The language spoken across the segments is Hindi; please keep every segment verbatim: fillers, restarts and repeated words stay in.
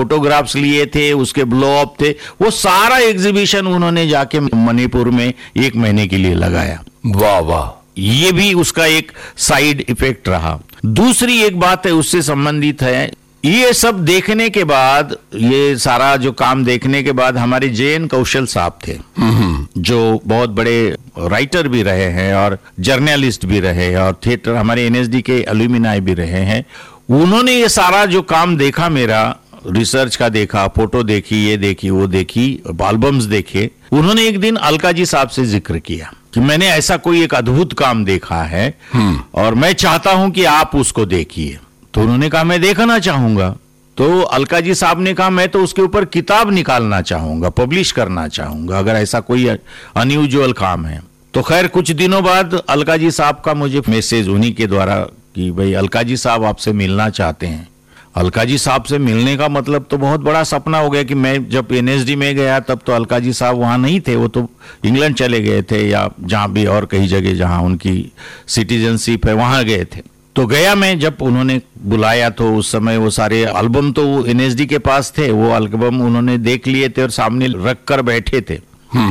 फोटोग्राफ्स लिए थे, उसके ब्लो अप थे, वो सारा एग्जीबिशन उन्होंने जाके मणिपुर में एक महीने के लिए लगाया। वाह वाह, ये भी उसका एक साइड इफेक्ट रहा। दूसरी एक बात है उससे संबंधित है, ये सब देखने के बाद, ये सारा जो काम देखने के बाद हमारे जे एन कौशल साहब थे, जो बहुत बड़े राइटर भी रहे हैं और जर्नलिस्ट भी रहे हैं और थिएटर हमारे एन एस डी के एल्यूमिनाई भी रहे हैं। उन्होंने ये सारा जो काम देखा, मेरा रिसर्च का देखा, फोटो देखी, ये देखी, वो देखी, एल्बम्स देखे। उन्होंने एक दिन अलका जी साहब से जिक्र किया कि मैंने ऐसा कोई एक अद्भुत काम देखा है और मैं चाहता हूं कि आप उसको देखिए। तो उन्होंने कहा मैं देखना चाहूंगा। तो अलका जी साहब ने कहा मैं तो उसके ऊपर किताब निकालना चाहूंगा, पब्लिश करना चाहूंगा, अगर ऐसा कोई अनयूजुअल काम है। तो खैर कुछ दिनों बाद अलका जी साहब का मुझे मैसेज उन्हीं के द्वारा कि भाई अलका जी साहब आपसे मिलना चाहते हैं। अलका जी साहब से मिलने का मतलब तो बहुत बड़ा सपना हो गया कि मैं जब एन एस डी में गया तब तो अलका जी साहब वहां नहीं थे, वो तो इंग्लैंड चले गए थे या जहां भी और कई जगह जहां उनकी सिटीजनशिप है वहां गए थे। तो गया मैं, जब उन्होंने बुलाया तो उस समय वो सारे एल्बम तो एन एस डी के पास थे, वो एल्बम उन्होंने देख लिए थे और सामने रख कर बैठे थे।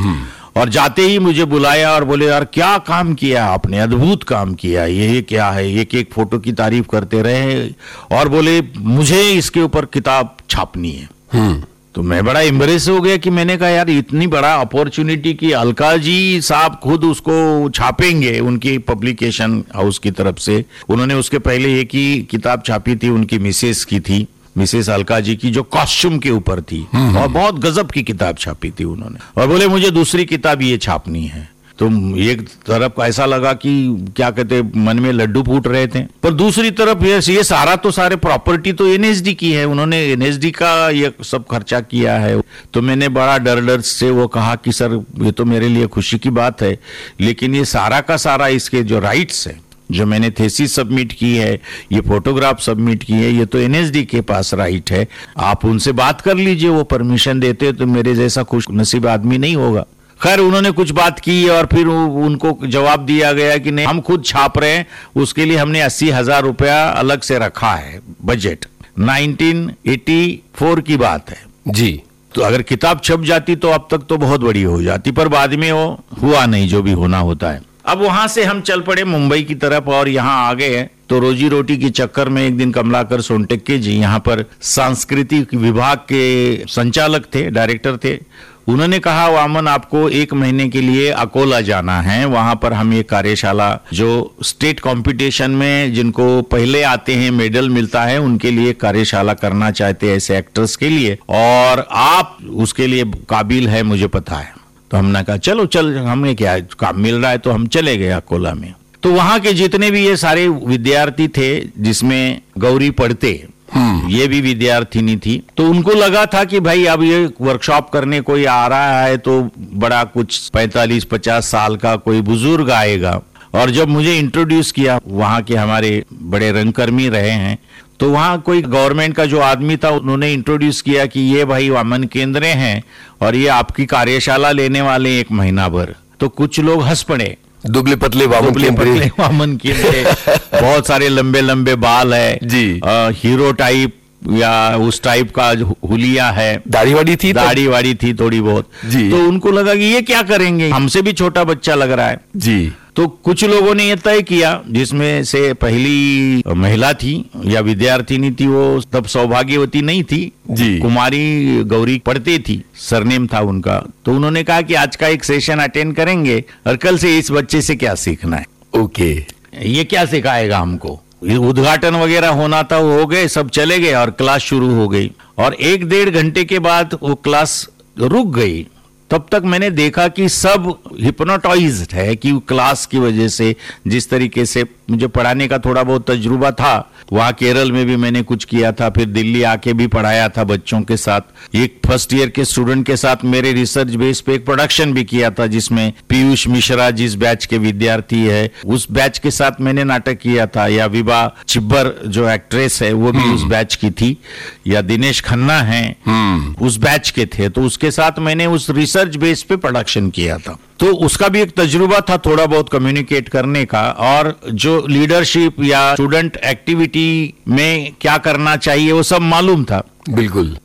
और जाते ही मुझे बुलाया और बोले यार क्या काम किया आपने, अद्भुत काम किया, ये क्या है, एक एक फोटो की तारीफ करते रहे और बोले मुझे इसके ऊपर किताब छापनी है। तो मैं बड़ा एम्बरेस हो गया कि मैंने कहा यार इतनी बड़ा अपॉर्चुनिटी की अलका जी साहब खुद उसको छापेंगे उनकी पब्लिकेशन हाउस की तरफ से। उन्होंने उसके पहले एक ही किताब छापी थी, उनकी मिसेस की थी, मिसेस अलका जी की, जो कॉस्ट्यूम के ऊपर थी और बहुत गजब की किताब छापी थी उन्होंने। और बोले मुझे दूसरी किताब ये छापनी है। तो एक तरफ ऐसा लगा कि क्या कहते, मन में लड्डू फूट रहे थे, पर दूसरी तरफ ये ये सारा तो सारे प्रॉपर्टी तो एन एस डी की है, उन्होंने एन एस डी का ये सब खर्चा किया है। तो मैंने बड़ा डर डर से वो कहा कि सर ये तो मेरे लिए खुशी की बात है, लेकिन ये सारा का सारा इसके जो राइट्स है, जो मैंने थेसिस सबमिट की है, ये फोटोग्राफ सबमिट की है, ये तो एन एस डी के पास राइट है। आप उनसे बात कर लीजिए, वो परमिशन देते तो मेरे जैसा खुश नसीब आदमी नहीं होगा। खैर उन्होंने कुछ बात की और फिर उनको जवाब दिया गया कि नहीं हम खुद छाप रहे हैं, उसके लिए हमने अस्सी हजार रुपया अलग से रखा है बजट। नाइनटीन एटी फोर की बात है जी। तो अगर किताब छप जाती तो अब तक तो बहुत बड़ी हो जाती, पर बाद में वो हुआ नहीं जो भी होना होता है। अब वहां से हम चल पड़े मुंबई की तरफ और यहाँ आ गए। तो रोजी रोटी के चक्कर में एक दिन कमलाकर सोनटक्के जी यहाँ पर सांस्कृतिक विभाग के संचालक थे, डायरेक्टर थे। उन्होंने कहा वामन आपको एक महीने के लिए अकोला जाना है, वहां पर हम ये कार्यशाला जो स्टेट कंपटीशन में जिनको पहले आते हैं मेडल मिलता है उनके लिए कार्यशाला करना चाहते हैं ऐसे एक्टर्स के लिए, और आप उसके लिए काबिल है मुझे पता है। तो हमने कहा चलो चल, हमें क्या काम मिल रहा है, तो हम चले गए अकोला में। तो वहां के जितने भी ये सारे विद्यार्थी थे, जिसमें गौरी पढ़ते ये भी विद्यार्थिनी थी, तो उनको लगा था कि भाई अब ये वर्कशॉप करने कोई आ रहा है तो बड़ा कुछ पैंतालीस पचास साल का कोई बुजुर्ग आएगा। और जब मुझे इंट्रोड्यूस किया, वहां के हमारे बड़े रंगकर्मी रहे हैं, तो वहां कोई गवर्नमेंट का जो आदमी था उन्होंने इंट्रोड्यूस किया कि ये भाई वामन केंद्र हैं और ये आपकी कार्यशाला लेने वाले एक महीना भर। तो कुछ लोग हंस पड़े, दुबले पतले वामन केंद्रे, वामन केंद्रे, बहुत सारे लंबे लंबे बाल है जी, आ, हीरो टाइप या उस टाइप का हुलिया है, दाढ़ी वाड़ी थी, दाढ़ी वाड़ी थी थोड़ी बहुत जी। तो उनको लगा कि ये क्या करेंगे, हमसे भी छोटा बच्चा लग रहा है जी। तो कुछ लोगों ने यह तय किया, जिसमें से पहली महिला थी या विद्यार्थिनी थी, वो तब सौभाग्यवती नहीं थी जी, कुमारी गौरी पढ़ती थी, सरनेम था उनका। तो उन्होंने कहा कि आज का एक सेशन अटेंड करेंगे और कल से इस बच्चे से क्या सीखना है, ओके ये क्या सिखाएगा हमको। उद्घाटन वगैरह होना था, वो हो गए, सब चले गए और क्लास शुरू हो गई। और एक डेढ़ घंटे के बाद वो क्लास रुक गई। तब तक मैंने देखा कि सब हिप्नोटाइज्ड है कि क्लास की वजह से, जिस तरीके से मुझे पढ़ाने का थोड़ा बहुत तजुर्बा था, वहाँ केरल में भी मैंने कुछ किया था, फिर दिल्ली आके भी पढ़ाया था बच्चों के साथ। एक फर्स्ट ईयर के स्टूडेंट के साथ मेरे रिसर्च बेस पे एक प्रोडक्शन भी किया था, जिसमें पीयूष मिश्रा जिस बैच के विद्यार्थी है उस बैच के साथ मैंने नाटक किया था, या विभा चिब्बर जो एक्ट्रेस है वो भी उस बैच की थी, या दिनेश खन्ना है उस बैच के थे। तो उसके साथ मैंने उस रिसर्च बेस पे प्रोडक्शन किया था। तो उसका भी एक तजुर्बा था थोड़ा बहुत कम्युनिकेट करने का, और जो लीडरशिप या स्टूडेंट एक्टिविटी में क्या करना चाहिए वो सब मालूम था। बिल्कुल।